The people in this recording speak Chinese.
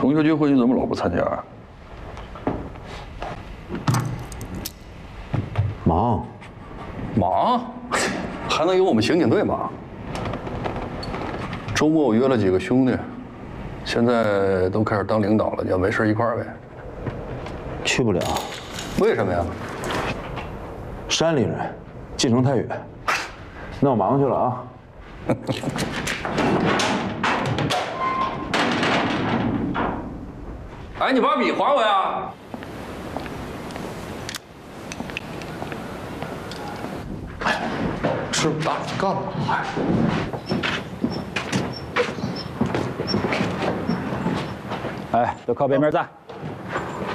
同学聚会你怎么老不参加啊？ 忙， 忙，还能有我们刑警队忙？周末我约了几个兄弟，现在都开始当领导了，要没事一块儿呗。 去不了， 为什么呀？ 山里人，进城太远。那我忙去了啊。 哎，你把笔还我呀！ 吃不大，干嘛呀？ 哎，都靠边边站。